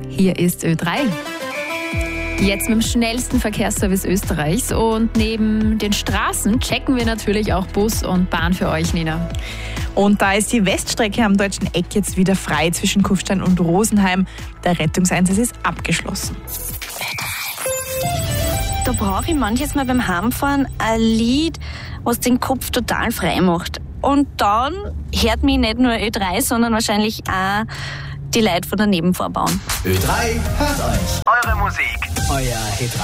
Hier ist Ö3. Jetzt mit dem schnellsten Verkehrsservice Österreichs und neben den Straßen checken wir natürlich auch Bus und Bahn für euch, Nina. Und da ist die Weststrecke am Deutschen Eck jetzt wieder frei zwischen Kufstein und Rosenheim. Der Rettungseinsatz ist abgeschlossen. Da brauche ich manches Mal beim Heimfahren ein Lied, was den Kopf total frei macht. Und dann hört mich nicht nur Ö3, sondern wahrscheinlich auch die Leute von der Nebenvorbahn. Ö3 hört euch. Eure Musik. Euer Hit